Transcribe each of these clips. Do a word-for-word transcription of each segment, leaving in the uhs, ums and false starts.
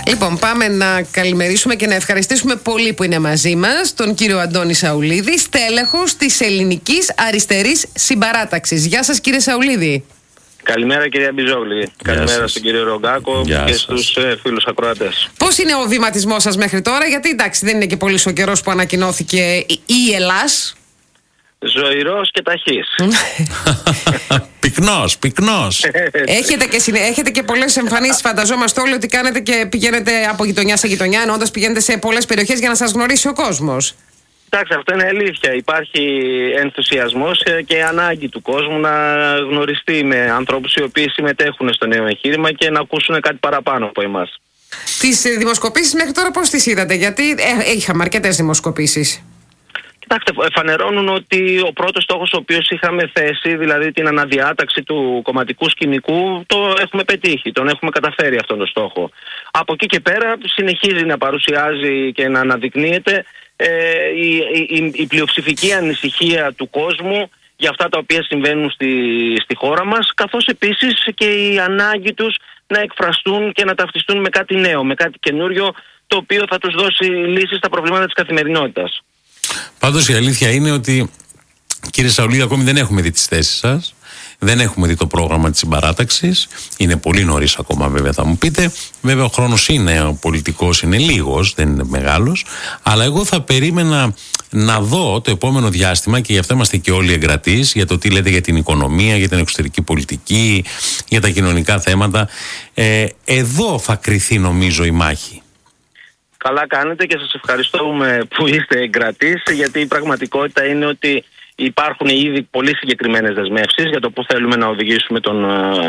Λοιπόν, πάμε να καλημερίσουμε και να ευχαριστήσουμε πολύ που είναι μαζί μας τον κύριο Αντώνη Σαουλίδη, στέλεχος της Ελληνικής Αριστερής Συμπαράταξης. Γεια σας, κύριε Σαουλίδη. Καλημέρα, κυρία Μπιζόγλη. Καλημέρα σας. Στον κύριο Ρογκάκο Γεια και σας. στους ε, φίλους ακροατές. Πώς είναι ο βηματισμός σας μέχρι τώρα, γιατί εντάξει δεν είναι και πολύ ο καιρός που ανακοινώθηκε η Ελλάς. Ζωηρός και ταχύς. Πυκνός, πυκνός. Έχετε και, συνε... Έχετε και πολλές εμφανίσεις, φανταζόμαστε όλοι ότι κάνετε και πηγαίνετε από γειτονιά σε γειτονιά, εννοώντας πηγαίνετε σε πολλές περιοχές για να σας γνωρίσει ο κόσμος. Εντάξει, αυτό είναι αλήθεια. Υπάρχει ενθουσιασμός και ανάγκη του κόσμου να γνωριστεί με ανθρώπους οι οποίοι συμμετέχουν στο νέο εγχείρημα και να ακούσουν κάτι παραπάνω από εμάς. Τις δημοσκοπήσεις μέχρι τώρα πώς τις είδατε, γιατί ε, είχαμε αρκετές δημοσκοπήσεις. Κοιτάξτε, φανερώνουν ότι ο πρώτος στόχος ο οποίος είχαμε θέσει, δηλαδή την αναδιάταξη του κομματικού σκηνικού, το έχουμε πετύχει, τον έχουμε καταφέρει αυτόν τον στόχο. Από εκεί και πέρα συνεχίζει να παρουσιάζει και να αναδεικνύεται ε, η, η, η πλειοψηφική ανησυχία του κόσμου για αυτά τα οποία συμβαίνουν στη, στη χώρα μας, καθώς επίσης και η ανάγκη τους να εκφραστούν και να ταυτιστούν με κάτι νέο, με κάτι καινούριο, το οποίο θα τους δώσει λύσεις στα προβλήματα της καθημερινότητας. Πάντως η αλήθεια είναι ότι, κύριε Σαουλίδη, ακόμη δεν έχουμε δει τις θέσεις σας. Δεν έχουμε δει το πρόγραμμα της συμπαράταξης. Είναι πολύ νωρίς ακόμα, βέβαια, θα μου πείτε. Βέβαια, ο χρόνος είναι, ο πολιτικός είναι λίγος, δεν είναι μεγάλος. Αλλά εγώ θα περίμενα να δω το επόμενο διάστημα, και γι' αυτό είμαστε και όλοι εγκρατείς, για το τι λέτε για την οικονομία, για την εξωτερική πολιτική, για τα κοινωνικά θέματα. Ε, εδώ θα κριθεί, νομίζω, η μάχη. Καλά κάνετε και σας ευχαριστούμε που είστε εγκρατείς, γιατί η πραγματικότητα είναι ότι υπάρχουν ήδη πολύ συγκεκριμένες δεσμεύσεις για το που θέλουμε να οδηγήσουμε τον,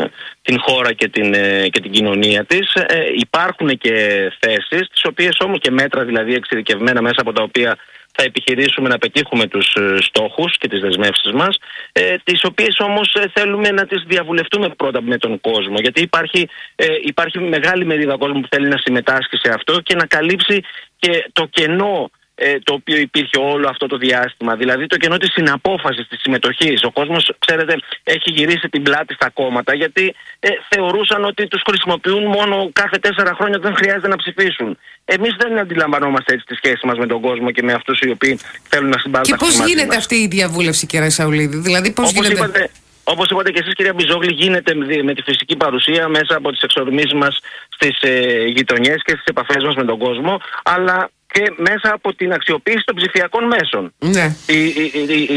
την χώρα και την, και την κοινωνία της. Ε, υπάρχουν και θέσεις, τις οποίες όμως και μέτρα δηλαδή εξειδικευμένα μέσα από τα οποία θα επιχειρήσουμε να πετύχουμε τους στόχους και τις δεσμεύσεις μας, ε, τις οποίες όμως θέλουμε να τις διαβουλευτούμε πρώτα με τον κόσμο, γιατί υπάρχει, ε, υπάρχει μεγάλη μερίδα κόσμου που θέλει να συμμετάσχει σε αυτό και να καλύψει και το κενό ε, το οποίο υπήρχε όλο αυτό το διάστημα, δηλαδή το κενό της συναπόφασης, της συμμετοχής. Ο κόσμος, ξέρετε, έχει γυρίσει την πλάτη στα κόμματα, γιατί ε, θεωρούσαν ότι τους χρησιμοποιούν μόνο κάθε τέσσερα χρόνια, δεν χρειάζεται να ψηφίσουν. Εμείς δεν αντιλαμβανόμαστε έτσι τη σχέση μας με τον κόσμο και με αυτούς οι οποίοι θέλουν να συμπαραταχθούν. Και πώς γίνεται μας. αυτή η διαβούλευση, κύριε Σαουλίδη, δηλαδή πώς Όπως γίνεται. Είπατε, όπως είπατε και εσείς, κυρία Μπιζόγλη, γίνεται με τη φυσική παρουσία μέσα από τις εξορμήσεις μας στις ε, γειτονιές και στις επαφές μας με τον κόσμο, αλλά και μέσα από την αξιοποίηση των ψηφιακών μέσων. Ναι. Η, η, η,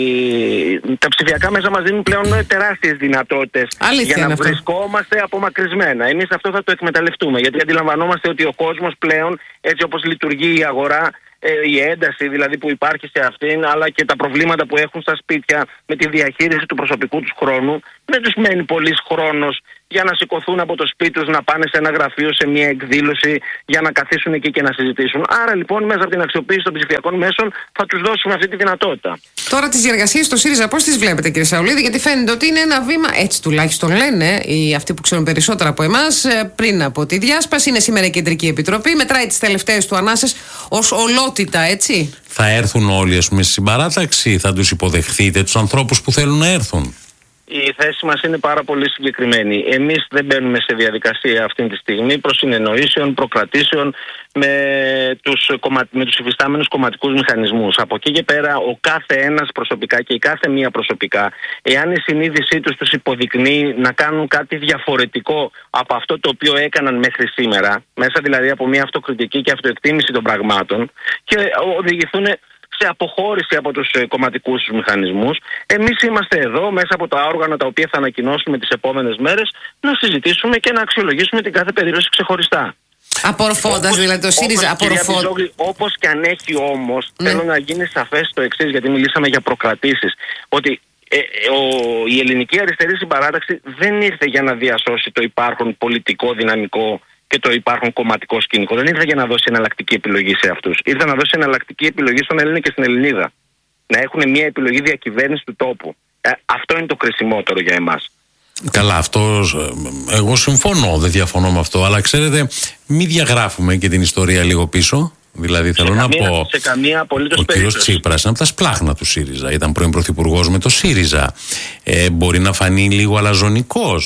η, τα ψηφιακά μέσα μας δίνουν πλέον τεράστιες δυνατότητες για να αυτό. βρισκόμαστε απομακρυσμένα. Εμείς αυτό θα το εκμεταλλευτούμε, γιατί αντιλαμβανόμαστε ότι ο κόσμος πλέον, έτσι όπως λειτουργεί η αγορά, η ένταση δηλαδή που υπάρχει σε αυτήν, αλλά και τα προβλήματα που έχουν στα σπίτια με τη διαχείριση του προσωπικού τους χρόνου, δεν τους μένει πολύς χρόνος για να σηκωθούν από το σπίτι τους, να πάνε σε ένα γραφείο, σε μια εκδήλωση, για να καθίσουν εκεί και να συζητήσουν. Άρα λοιπόν μέσα από την αξιοποίηση των ψηφιακών μέσων θα τους δώσουμε αυτή τη δυνατότητα. Τώρα τις διεργασίες στο ΣΥΡΙΖΑ πώς τις βλέπετε, κύριε Σαουλίδη, γιατί φαίνεται ότι είναι ένα βήμα, έτσι τουλάχιστον λένε οι αυτοί που ξέρουν περισσότερα από εμάς, πριν από τη διάσπαση. Είναι σήμερα η Κεντρική Επιτροπή, μετράει τις τελευταίες του ανάσες ως ολότητα, έτσι. Θα έρθουν όλοι, ας πούμε, στη συμπαράταξη, θα τους υποδεχθείτε τους ανθρώπους που θέλουν να έρθουν? Η θέση μας είναι πάρα πολύ συγκεκριμένη. Εμείς δεν μπαίνουμε σε διαδικασία αυτή τη στιγμή προσυνεννοήσεων, προκρατήσεων με τους, κομμα... με τους υφιστάμενους κομματικούς μηχανισμούς. Από εκεί και πέρα ο κάθε ένας προσωπικά και η κάθε μία προσωπικά, εάν η συνείδησή τους τους υποδεικνύει να κάνουν κάτι διαφορετικό από αυτό το οποίο έκαναν μέχρι σήμερα, μέσα δηλαδή από μια αυτοκριτική και αυτοεκτίμηση των πραγμάτων, και οδηγηθούν σε αποχώρηση από τους ε, κομματικούς τους μηχανισμούς, εμείς είμαστε εδώ μέσα από τα όργανα τα οποία θα ανακοινώσουμε τις επόμενες μέρες να συζητήσουμε και να αξιολογήσουμε την κάθε περίπτωση ξεχωριστά. Απορροφώντας δηλαδή το ΣΥΡΙΖΑ, απορροφώντας. Όπως και αν έχει όμως, ναι. θέλω να γίνει σαφές το εξής, γιατί μιλήσαμε για προκρατήσεις, ότι ε, ο, η Ελληνική Αριστερή Συμπαράταξη δεν ήρθε για να διασώσει το υπάρχον πολιτικό δυναμικό και το υπάρχον κομματικό σκηνικό. Δεν ήρθε για να δώσει εναλλακτική επιλογή σε αυτούς. Ήρθε να δώσει εναλλακτική επιλογή στον Έλληνα και στην Ελληνίδα. Να έχουν μια επιλογή διακυβέρνηση του τόπου. Ε, αυτό είναι το κρισιμότερο για εμάς. Καλά, αυτό εγώ συμφωνώ, δεν διαφωνώ με αυτό. Αλλά ξέρετε, μην διαγράφουμε και την ιστορία λίγο πίσω. Δηλαδή θέλω σε να καμία, πω, σε καμία απολύτως ο περίπτωση. κ. Τσίπρας είναι από τα σπλάχνα του ΣΥΡΙΖΑ. Ήταν πρώην πρωθυπουργός με το ΣΥΡΙΖΑ. Ε, μπορεί να φανεί λίγο αλαζονικός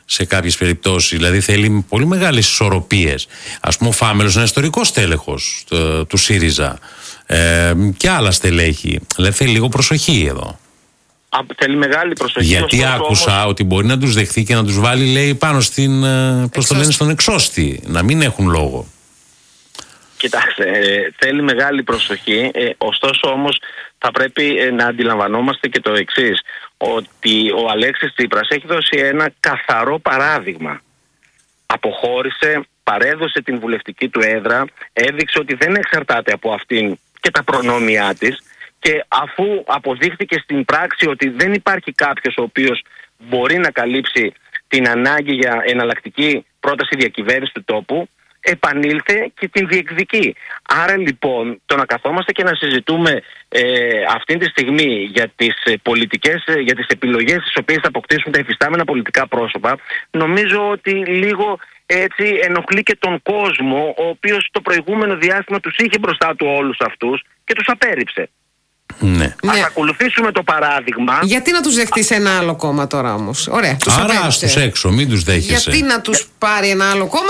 σε κάποιες περιπτώσεις. Δηλαδή θέλει πολύ μεγάλες ισορροπίες. Ας πούμε ο Φάμελος είναι ιστορικός τέλεχος του, του ΣΥΡΙΖΑ ε, και άλλα στελέχη. Δηλαδή θέλει λίγο προσοχή εδώ. Α, θέλει μεγάλη προσοχή. Γιατί άκουσα όμως ότι μπορεί να τους δεχθεί και να τους βάλει, λέει, πάνω στην, πώς το λένε, στον εξώστη, να μην έχουν λόγο. Κοιτάξτε, ε, θέλει μεγάλη προσοχή, ε, ωστόσο όμως θα πρέπει ε, να αντιλαμβανόμαστε και το εξής, ότι ο Αλέξης Τσίπρας έχει δώσει ένα καθαρό παράδειγμα. Αποχώρησε, παρέδωσε την βουλευτική του έδρα, έδειξε ότι δεν εξαρτάται από αυτήν και τα προνόμια της, και αφού αποδείχθηκε στην πράξη ότι δεν υπάρχει κάποιος ο οποίος μπορεί να καλύψει την ανάγκη για εναλλακτική πρόταση διακυβέρνησης του τόπου, επανήλθε και την διεκδικεί. Άρα λοιπόν το να καθόμαστε και να συζητούμε ε, αυτή τη στιγμή για τις ε, πολιτικές, ε, για τις επιλογές τις οποίες θα αποκτήσουν τα υφιστάμενα πολιτικά πρόσωπα, νομίζω ότι λίγο έτσι ενοχλεί και τον κόσμο, ο οποίος το προηγούμενο διάστημα τους είχε μπροστά του όλους αυτούς και τους απέρριψε. Ναι. Ας ακολουθήσουμε το παράδειγμα. Γιατί να τους δεχτείς ένα άλλο κόμμα τώρα όμως? Ωραία, τους Άρα ας τους έξω, μην τους δέχεσαι. Γιατί να τους πάρει ένα άλλο κόμμα,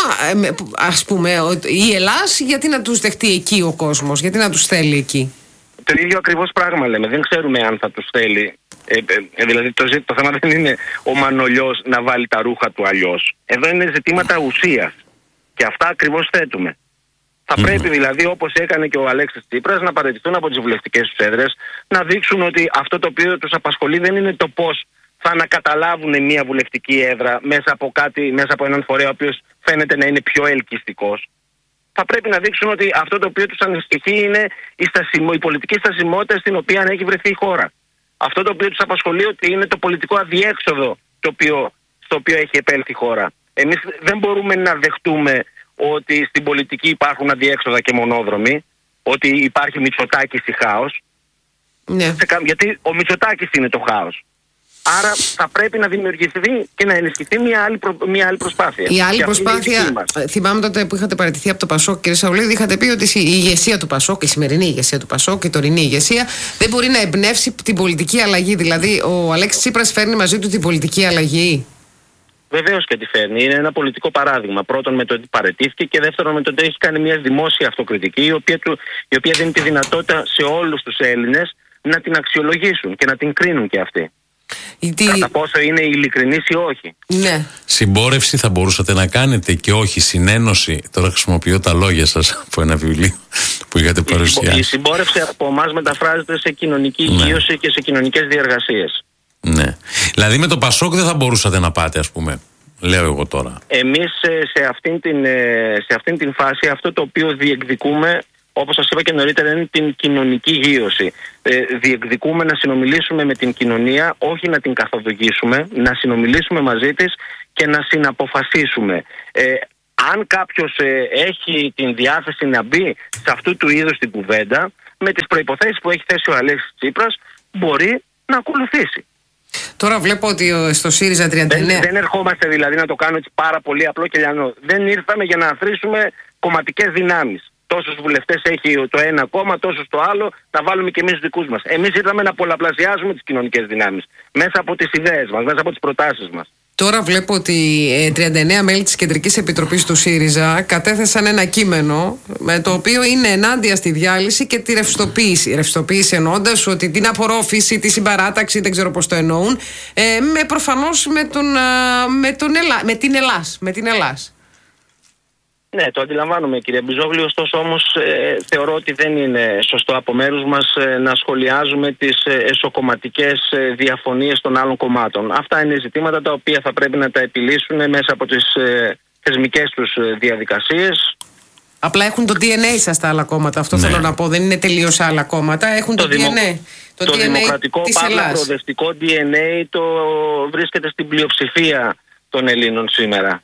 ας πούμε η Ελλάς, γιατί να τους δεχτεί εκεί ο κόσμος, γιατί να τους θέλει εκεί? Το ίδιο ακριβώς πράγμα λέμε. Δεν ξέρουμε αν θα τους θέλει. Ε, ε, δηλαδή το, το θέμα δεν είναι ο Μανολιός να βάλει τα ρούχα του αλλιώς. Εδώ είναι ζητήματα ουσίας. Και αυτά ακριβώς θέτουμε. Θα mm. πρέπει δηλαδή, όπως έκανε και ο Αλέξης Τσίπρας, να παραιτηθούν από τις βουλευτικές τους έδρες, να δείξουν ότι αυτό το οποίο τους απασχολεί δεν είναι το πώς θα ανακαταλάβουν μια βουλευτική έδρα μέσα από, κάτι, μέσα από έναν φορέα ο οποίος φαίνεται να είναι πιο ελκυστικός. Θα πρέπει να δείξουν ότι αυτό το οποίο τους ανησυχεί είναι η, στασιμο, η πολιτική στασιμότητα στην οποία έχει βρεθεί η χώρα. Αυτό το οποίο τους απασχολεί ότι είναι το πολιτικό αδιέξοδο το οποίο, στο οποίο έχει επέλθει η χώρα. Εμείς δεν μπορούμε να δεχτούμε ότι στην πολιτική υπάρχουν αδιέξοδα και μονόδρομοι, ότι υπάρχει Μητσοτάκης ή χάος. Ναι. Γιατί ο Μητσοτάκης είναι το χάος. Άρα θα πρέπει να δημιουργηθεί και να ενισχυθεί μια άλλη, προ, μια άλλη προσπάθεια. Η άλλη προσπάθεια, θυμάμαι τότε που είχατε παραιτηθεί από το Πασόκ, κύριε Σαουλίδη, είχατε πει ότι η ηγεσία του Πασόκ, η σημερινή ηγεσία του Πασόκ, η τωρινή ηγεσία, δεν μπορεί να εμπνεύσει την πολιτική αλλαγή. Δηλαδή, ο Αλέξης Τσίπρας φέρνει μαζί του την πολιτική αλλαγή. Βεβαίως και τη φέρνει. Είναι ένα πολιτικό παράδειγμα. Πρώτον με το ότι παραιτήθηκε και δεύτερον με το ότι έχει κάνει μια δημόσια αυτοκριτική, η οποία, του, η οποία δίνει τη δυνατότητα σε όλους τους Έλληνες να την αξιολογήσουν και να την κρίνουν και αυτοί. Τι... Κατά πόσο είναι ειλικρινής ή όχι. Ναι. Συμπόρευση θα μπορούσατε να κάνετε και όχι συνένωση. Τώρα χρησιμοποιώ τα λόγια σας από ένα βιβλίο που είχατε παρουσιάσει. Η συμπόρευση από εμάς μεταφράζεται σε κοινωνική υγείωση, ναι, και σε κοινωνικές διεργασίες. Ναι. Δηλαδή με το Πασόκ δεν θα μπορούσατε να πάτε, ας πούμε. Λέω εγώ τώρα. Εμείς σε αυτήν την, σε αυτήν την φάση αυτό το οποίο διεκδικούμε, όπως σας είπα και νωρίτερα, είναι την κοινωνική γείωση. Ε, διεκδικούμε να συνομιλήσουμε με την κοινωνία, όχι να την καθοδηγήσουμε, να συνομιλήσουμε μαζί της και να συναποφασίσουμε. Ε, αν κάποιος ε, έχει την διάθεση να μπει σε αυτού του είδους την κουβέντα, με τις προϋποθέσεις που έχει θέσει ο Αλέξης Τσίπρας, μπορεί να ακολουθήσει. Τώρα βλέπω ότι στο ΣΥΡΙΖΑ τριάντα εννέα... Δεν, δεν ερχόμαστε δηλαδή, να το κάνω έτσι πάρα πολύ απλό και λιανό. Δεν ήρθαμε για να αθροίσουμε κομματικές δυνάμεις. Τόσους βουλευτές έχει το ένα κόμμα, τόσους το άλλο, να βάλουμε και εμείς τους δικούς μας. Εμείς ήρθαμε να πολλαπλασιάζουμε τις κοινωνικές δυνάμεις μέσα από τις ιδέες μας, μέσα από τις προτάσεις μας. Τώρα βλέπω ότι τριάντα εννέα μέλη της Κεντρικής Επιτροπής του ΣΥΡΙΖΑ κατέθεσαν ένα κείμενο με το οποίο είναι ενάντια στη διάλυση και τη ρευστοποίηση. Ρευστοποίηση εννοώντας ότι την απορρόφηση, τη συμπαράταξη, δεν ξέρω πώς το εννοούν, ε, με προφανώς με, τον, με, τον Ελλά, με την Ελλάς. Με την Ελλάς. Ναι, το αντιλαμβάνομαι κύριε Μπιζόγλου, ωστόσο όμως ε, θεωρώ ότι δεν είναι σωστό από μέρους μας ε, να σχολιάζουμε τις ε, εσωκομματικές ε, διαφωνίες των άλλων κομμάτων. Αυτά είναι ζητήματα τα οποία θα πρέπει να τα επιλύσουν μέσα από τις ε, θεσμικές τους ε, διαδικασίες. Απλά έχουν το ντι εν έι σας τα άλλα κόμματα, αυτό ναι. θέλω να πω, δεν είναι τελείως άλλα κόμματα, έχουν το, το ντι εν έι. Το, το δημοκρατικό πάντα προοδευτικό ντι εν έι το βρίσκεται στην πλειοψηφία των Ελλήνων σήμερα.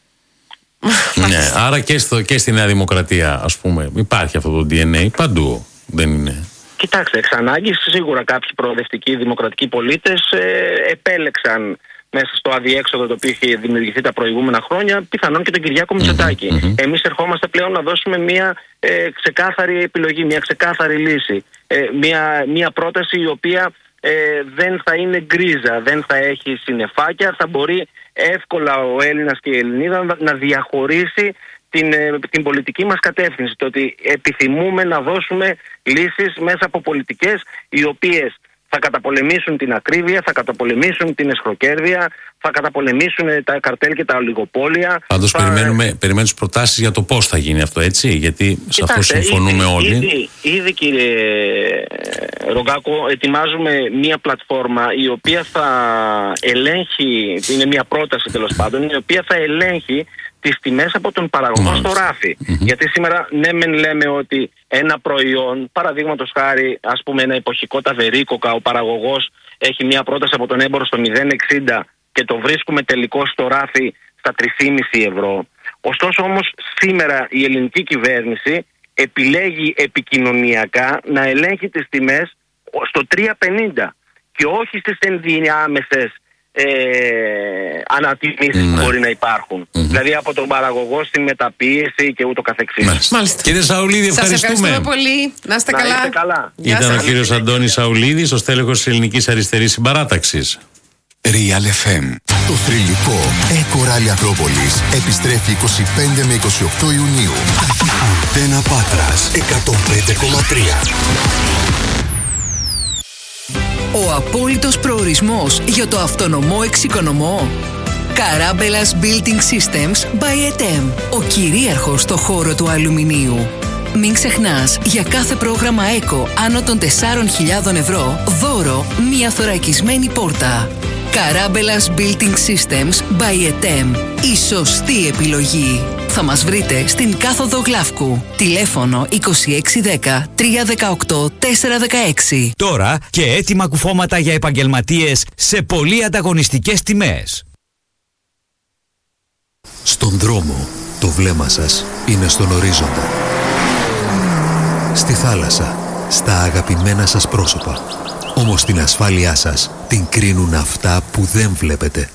Ναι, άρα και, στο, και στη Νέα Δημοκρατία, ας πούμε, υπάρχει αυτό το ντι εν έι παντού, δεν είναι? Κοιτάξτε, εξ ανάγκης σίγουρα κάποιοι προοδευτικοί δημοκρατικοί πολίτες ε, επέλεξαν μέσα στο αδιέξοδο το οποίο είχε δημιουργηθεί τα προηγούμενα χρόνια, πιθανόν και τον Κυριάκο Μητσοτάκη. Mm-hmm, mm-hmm. Εμείς ερχόμαστε πλέον να δώσουμε μια ε, ξεκάθαρη επιλογή, μια ξεκάθαρη λύση, ε, μια, μια πρόταση η οποία ε, δεν θα είναι γκρίζα, δεν θα έχει συννεφάκια, θα μπορεί εύκολα ο Έλληνας και η Ελληνίδα να διαχωρίσει την, την πολιτική μας κατεύθυνση. Το ότι επιθυμούμε να δώσουμε λύσεις μέσα από πολιτικές οι οποίες θα καταπολεμήσουν την ακρίβεια, θα καταπολεμήσουν την εσχροκέρδεια, θα καταπολεμήσουν τα καρτέλ και τα ολιγοπόλια. Πάντως θα... περιμένουμε, περιμένουμε τις προτάσεις για το πώς θα γίνει αυτό, έτσι, γιατί σε αυτό συμφωνούμε ήδη, όλοι. Ήδη, ήδη κύριε Ρογκάκο, ετοιμάζουμε μία πλατφόρμα η οποία θα ελέγχει, είναι μία πρόταση τέλος πάντων, η οποία θα ελέγχει τις τιμές από τον παραγωγό στο ράφι. Mm-hmm. Γιατί σήμερα ναι μεν λέμε ότι ένα προϊόν, παραδείγματος χάρη ας πούμε ένα εποχικό ταβερίκοκα, ο παραγωγός έχει μια πρόταση από τον έμπορο στο μηδέν εξήντα και το βρίσκουμε τελικώς στο ράφι στα τρία κόμμα πέντε ευρώ. Ωστόσο όμως σήμερα η ελληνική κυβέρνηση επιλέγει επικοινωνιακά να ελέγχει τις τιμές στο τρία πενήντα και όχι στις ενδιάμεσες Ε, ανατιμήσεις mm, που μπορεί να υπάρχουν. Mm-hmm. Δηλαδή από τον παραγωγό στην μεταποίηση και ούτω καθεξής. Μάλιστα. Μάλιστα. Κύριε Σαουλίδη, ευχαριστούμε. Σας ευχαριστούμε πολύ. Να είστε να καλά. Είστε καλά. Ήταν ο κύριος Αντώνης Σαουλίδης, ο στέλεχος της Ελληνικής Αριστερής Συμπαράταξης. Real εφ εμ. Το θρυλικό Εκοράλι Ακρόπολης επιστρέφει είκοσι πέντε με είκοσι οκτώ Ιουνίου. Αντένα Πάτρας εκατόν πέντε κόμμα τρία. Ο απόλυτος προορισμός για το αυτονομό εξοικονομό. Καράμπελας Building Systems by ΕΤΕΜ. Ο κυρίαρχος στο χώρο του αλουμινίου. Μην ξεχνάς, για κάθε πρόγραμμα ΕΚΟ άνω των τεσσάρων χιλιάδων ευρώ, δώρο μία θωρακισμένη πόρτα. Καράμπελας Building Systems by ΕΤΕΜ. Η σωστή επιλογή. Θα μας βρείτε στην κάθοδο Γλαύκου. Τηλέφωνο είκοσι έξι δέκα τρία δεκαοκτώ τέσσερα δεκαέξι. Τώρα και έτοιμα κουφώματα για επαγγελματίες σε πολύ ανταγωνιστικές τιμές. Στον δρόμο το βλέμμα σας είναι στον ορίζοντα. Στη θάλασσα, στα αγαπημένα σας πρόσωπα. Όμως την ασφάλειά σας την κρίνουν αυτά που δεν βλέπετε.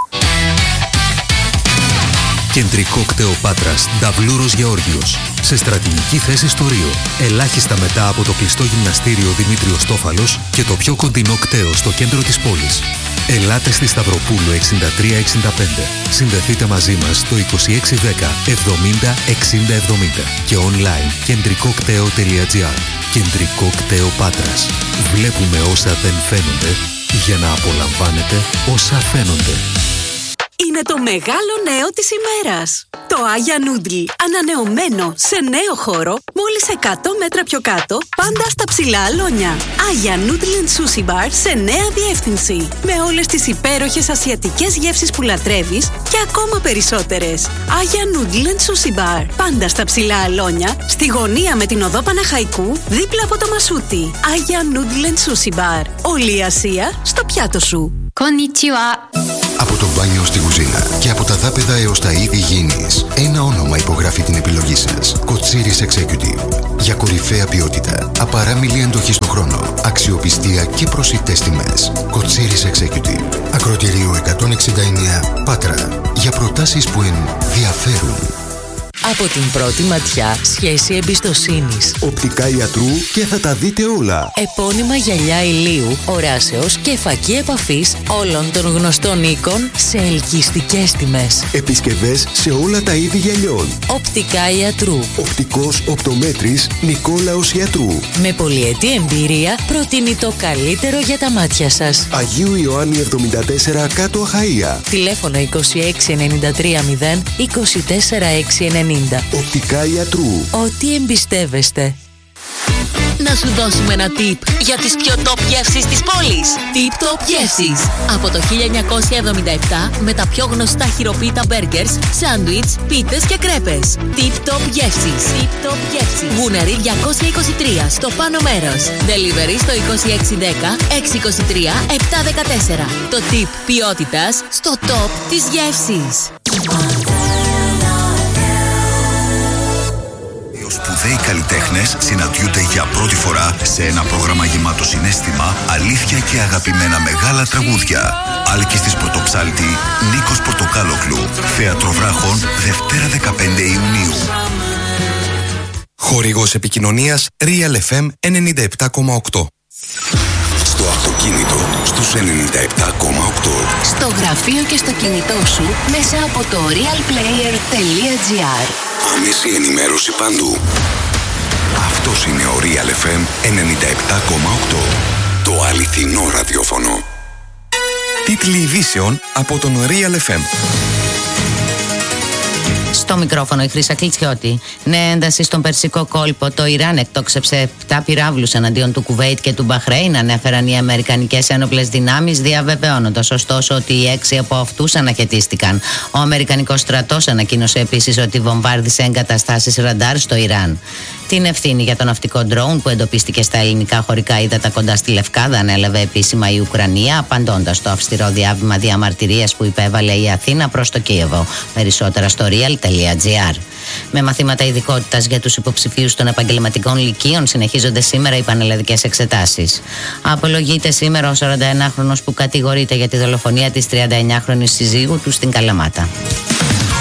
Κεντρικό κτέο Πάτρας Νταβλούρος Γεώργιος. Σε στρατηγική θέση στο Ρίο. Ελάχιστα μετά από το κλειστό γυμναστήριο Δημήτριος Τόφαλος και το πιο κοντινό κτέο στο κέντρο της πόλης. Ελάτε στη Σταυροπούλου εξήντα τρία εξήντα πέντε. Συνδεθείτε μαζί μας στο είκοσι έξι δέκα εβδομήντα εξήντα εβδομήντα και online κεντρικοκτέο τελεία τζι άρ. Κεντρικό κτέο Πάτρας. Βλέπουμε όσα δεν φαίνονται για να απολαμβάνετε όσα φαίνονται. Είναι το μεγάλο νέο της ημέρας. Το Άγια Νούντλ, ανανεωμένο σε νέο χώρο, μόλις εκατό μέτρα πιο κάτω, πάντα στα ψηλά αλόνια. Άγια Νούντλ and Sushi Bar σε νέα διεύθυνση. Με όλες τις υπέροχες ασιατικές γεύσεις που λατρεύεις και ακόμα περισσότερες. Άγια Νούντλ and Sushi Bar, πάντα στα ψηλά αλόνια, στη γωνία με την οδό Παναχαϊκού, δίπλα από το Μασούτι. Άγια Νούντλ and Sushi Bar. Όλη η Ασία στο πιάτο σου. Κονιτσιουά. Από το μπάνιο στη κουζίνα και από τα δάπεδα έως τα είδη γήινης, ένα όνομα υπογράφει την επιλογή σας. Κοτσίρις Executive. Για κορυφαία ποιότητα, απαράμιλη αντοχή στο χρόνο, αξιοπιστία και προσιτές τιμές. Κοτσίρις Executive. Ακροτηρίου εκατόν εξήντα εννέα Πάτρα. Για προτάσεις που ενδιαφέρουν. Από την πρώτη ματιά, σχέση εμπιστοσύνης. Οπτικά ιατρού και θα τα δείτε όλα. Επώνυμα γυαλιά ηλίου, οράσεως και φακή επαφής όλων των γνωστών οίκων σε ελκυστικές τιμές. Επισκευές σε όλα τα είδη γυαλιών. Οπτικά ιατρού. Οπτικός οπτομέτρης Νικόλαος Ιατρού. Με πολυετή εμπειρία προτείνει το καλύτερο για τα μάτια σας. Αγίου Ιωάννη εβδομήντα τέσσερα κάτω Αχαΐα. Τηλέφωνο είκοσι έξι ενενήντα τρία μηδέν είκοσι τέσσερα έξι ενενήντα. Οπτικά Ιατρού. Ό,τι εμπιστεύεστε. Να σου δώσουμε ένα tip για τις πιο top γεύσεις της πόλης. Tip Top Γεύσεις. Από το χίλια εννιακόσια εβδομήντα επτά με τα πιο γνωστά χειροποίητα μπέργκερς, σάντουιτς, πίτες και κρέπες. Tip Top Γεύσεις. Tip Top Γεύσεις. Γούναρη διακόσια είκοσι τρία στο πάνω μέρος. Delivery στο είκοσι έξι δέκα έξι είκοσι τρία επτά δεκατέσσερα. Το tip ποιότητας στο top της γεύσης. Σπουδαίοι καλλιτέχνες συναντιούνται για πρώτη φορά σε ένα πρόγραμμα γεμάτο συναίσθημα, αλήθεια και αγαπημένα μεγάλα τραγούδια. Άλκης της Πρωτοψάλτη, Νίκος Πορτοκάλοκλου. Θέατρο Βράχων, Δευτέρα δεκαπέντε Ιουνίου. Χορηγός επικοινωνίας Real εφ εμ ενενήντα επτά κόμμα οκτώ. Στο αυτοκίνητο αυτοκίνητο στους ενενήντα επτά κόμμα οκτώ. Στο γραφείο και στο κινητό σου μέσα από το realplayer.gr. Άμεση ενημέρωση παντού. Αυτός είναι ο Real εφ εμ ενενήντα επτά κόμμα οκτώ. Το αληθινό ραδιόφωνο. Τίτλοι ειδήσεων από τον Real εφ εμ. Στο μικρόφωνο η Χρύσα Κλιτσιώτη. Νέα ένταση στον Περσικό κόλπο. Το Ιράν εκτόξευσε επτά πυράβλους εναντίον του Κουβέιτ και του Μπαχρέιν, ανέφεραν οι αμερικανικές ένοπλες δυνάμεις, διαβεβαιώνοντας ωστόσο ότι οι έξι από αυτούς αναχαιτίστηκαν. Ο αμερικανικός στρατός ανακοίνωσε επίσης ότι βομβάρδισε εγκαταστάσεις ραντάρ στο Ιράν. Την ευθύνη για το ναυτικό ντρόουν που εντοπίστηκε στα ελληνικά χωρικά ύδατα κοντά στη Λευκάδα ανέλαβε επίσημα η Ουκρανία, απαντώντας στο αυστηρό διάβημα διαμαρτυρίας που υπέβαλε η Αθήνα προς το Κίεβο. Περισσότερα στο real.gr. Με μαθήματα ειδικότητας για τους υποψηφίους των επαγγελματικών λυκείων συνεχίζονται σήμερα οι πανελλαδικές εξετάσεις. Απολογείται σήμερα ο σαρανταενάχρονος που κατηγορείται για τη δολοφονία της τριανταεννιάχρονης συζύγου του στην Καλαμάτα.